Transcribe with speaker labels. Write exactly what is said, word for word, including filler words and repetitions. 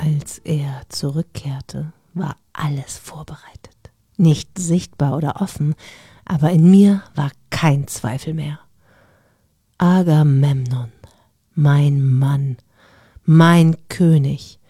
Speaker 1: Als er zurückkehrte, war alles vorbereitet. Nicht sichtbar oder offen, aber in mir war kein Zweifel mehr. Agamemnon, mein Mann, mein König,